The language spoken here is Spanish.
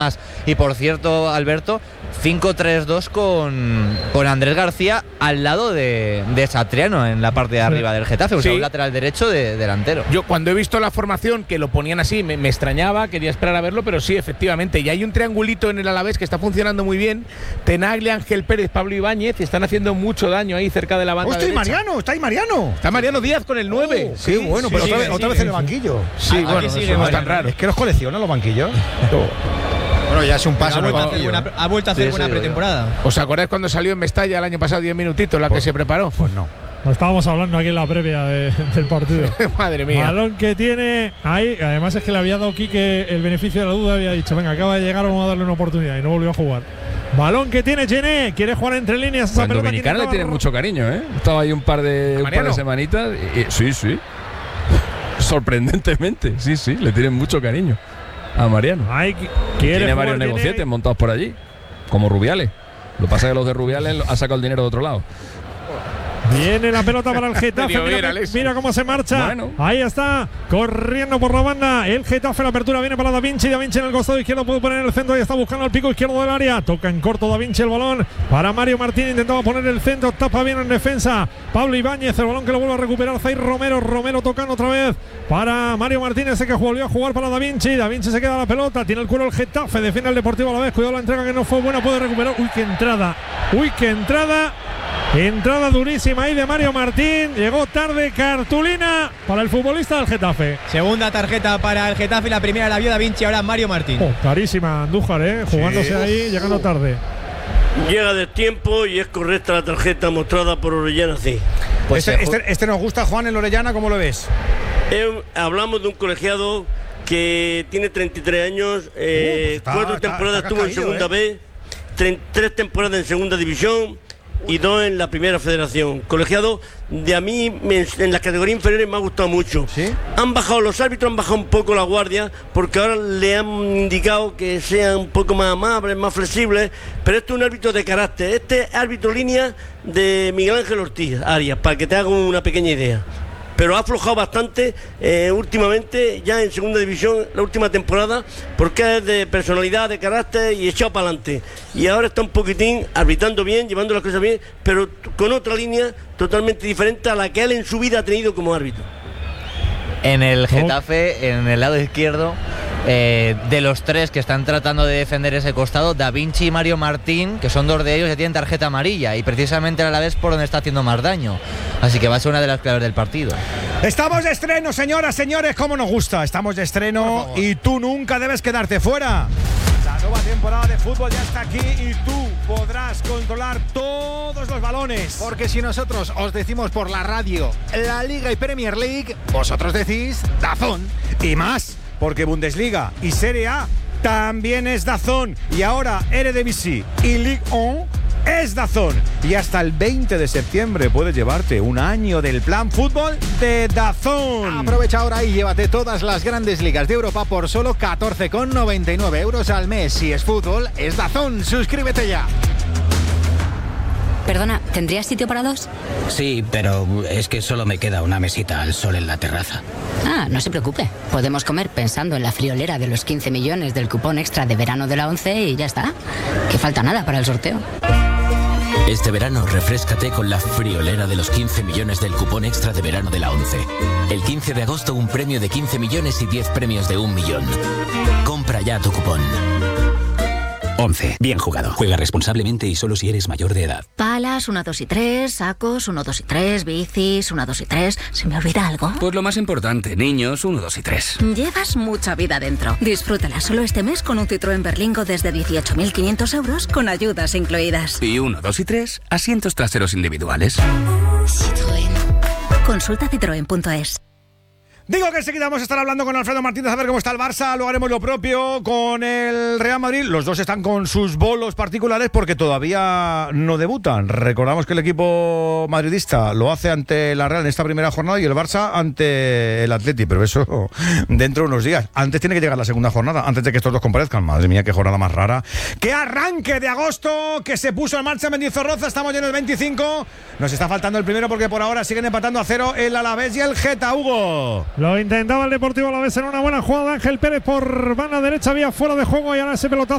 Y por cierto, Alberto, 5-3-2 con Andrés García al lado de Satriano en la parte de arriba del Getafe, o sea, un lateral derecho de delantero. Yo cuando he visto la formación que lo ponían así me extrañaba, quería esperar a verlo, pero sí, efectivamente, y hay un triangulito en el Alavés que está funcionando muy bien. Tenaglia, Ángel Pérez, Pablo Ibáñez, y están haciendo mucho daño ahí cerca de la banda derecha. Está ahí Mariano. Está Mariano Díaz con el 9. Sí, bueno, pero otra vez en el banquillo. Sí, bueno, eso no es tan raro. Es que los coleccionan los banquillos. Bueno, ya es un paso. Ha vuelto a hacer buena pretemporada. ¿Os acordáis cuando salió en Mestalla el año pasado 10 minutitos la que se preparó? Pues no. Lo estábamos hablando aquí en la previa del partido. Madre mía. Balón que tiene ahí. Además es que le había dado Quique el beneficio de la duda. Había dicho, venga, acaba de llegar, vamos a darle una oportunidad. Y no volvió a jugar. Balón que tiene Gené. Quiere jugar entre líneas. Esa pelota Dominicana le tiene mucho cariño, ¿eh? Estaba ahí un par de semanitas. Sí. Sorprendentemente. Sí, le tienen mucho cariño a Mariano. Tiene varios negocietes montados por allí, como Rubiales. Lo que pasa es que los de Rubiales ha sacado el dinero de otro lado. Viene la pelota para el Getafe. Mira cómo se marcha. Bueno. Ahí está, corriendo por la banda. El Getafe, la apertura viene para Da Vinci. Da Vinci en el costado izquierdo puede poner en el centro. Y está buscando el pico izquierdo del área. Toca en corto Da Vinci el balón para Mario Martín. Intentaba poner el centro. Tapa bien en defensa Pablo Ibáñez. El balón que lo vuelve a recuperar Zair Romero. Romero tocando otra vez para Mario Martínez, que volvió a jugar para Da Vinci. Da Vinci se queda la pelota. Tiene el cuero el Getafe. Defiende el Deportivo a la vez. Cuidado la entrega que no fue buena. Puede recuperar. Uy, qué entrada. Entrada durísima ahí de Mario Martín. Llegó tarde, cartulina para el futbolista del Getafe. Segunda tarjeta para el Getafe, la primera la vio Da Vinci, ahora Mario Martín. Carísima Andújar, jugándose ahí, llegando tarde. Llega de tiempo y es correcta la tarjeta mostrada por Orellana, sí. Pues este nos gusta, Juan, en Orellana, ¿cómo lo ves? Hablamos de un colegiado que tiene 33 años, 4 temporadas estuvo en segunda B, 3 temporadas en segunda división y 2 en la primera federación. Colegiado de a mí en las categorías inferiores me ha gustado mucho. ¿Sí? Han bajado los árbitros, han bajado un poco la guardia porque ahora le han indicado que sean un poco más amables, más flexibles, pero este es un árbitro de carácter. Este es árbitro línea de Miguel Ángel Ortiz Arias, para que te haga una pequeña idea. Pero ha aflojado bastante últimamente, ya en segunda división, la última temporada, porque es de personalidad, de carácter y echado para adelante. Y ahora está un poquitín arbitrando bien, llevando las cosas bien, pero con otra línea totalmente diferente a la que él en su vida ha tenido como árbitro. En el Getafe, en el lado izquierdo, de los 3 que están tratando de defender ese costado, Da Vinci y Mario Martín, que son 2 de ellos, ya tienen tarjeta amarilla, y precisamente el Alavés por donde está haciendo más daño. Así que va a ser una de las claves del partido. Estamos de estreno, señoras, señores, como nos gusta. Estamos de estreno y tú nunca debes quedarte fuera. La nueva temporada de fútbol ya está aquí y tú podrás controlar todos los balones. Porque si nosotros os decimos por la radio la Liga y Premier League, vosotros decís DAZN. Y más, porque Bundesliga y Serie A también es DAZN. Y ahora Eredivisie y Ligue 1 es DAZN. Y hasta el 20 de septiembre puedes llevarte un año del plan fútbol de DAZN. Aprovecha ahora y llévate todas las grandes ligas de Europa por solo 14,99 euros al mes. Si es fútbol, es DAZN. Suscríbete ya. Perdona, ¿tendrías sitio para 2? Sí, pero es que solo me queda una mesita al sol en la terraza. Ah, no se preocupe. Podemos comer pensando en la friolera de los 15 millones del cupón extra de verano de la 11 y ya está. Que falta nada para el sorteo. Este verano refréscate con la friolera de los 15 millones del cupón extra de verano de la 11. El 15 de agosto un premio de 15 millones y 10 premios de 1 millón. Compra ya tu cupón. 11. Bien jugado. Juega responsablemente y solo si eres mayor de edad. Palas, 1, 2 y 3, sacos, 1, 2 y 3, bicis, 1, 2 y 3. ¿Se me olvida algo? Pues lo más importante, niños, 1, 2 y 3. Llevas mucha vida dentro. Disfrútala solo este mes con un Citroën Berlingo desde 18.500 euros con ayudas incluidas. Y 1, 2 y 3, asientos traseros individuales. Citroën. Consulta citroen.es. Digo que enseguida vamos a estar hablando con Alfredo Martínez a ver cómo está el Barça. Luego haremos lo propio con el Real Madrid. Los dos están con sus bolos particulares porque todavía no debutan. Recordamos que el equipo madridista lo hace ante la Real en esta primera jornada y el Barça ante el Atleti, pero eso dentro de unos días. Antes tiene que llegar la segunda jornada, antes de que estos dos comparezcan. Madre mía, qué jornada más rara. ¡Qué arranque de agosto que se puso en marcha en Mendizorroza! Estamos ya en el 25. Nos está faltando el primero porque por ahora siguen empatando a 0 el Alavés y el Geta, Hugo. Lo intentaba el Deportivo Alavés en una buena jugada. Ángel Pérez por banda derecha, había fuera de juego y ahora ese pelotazo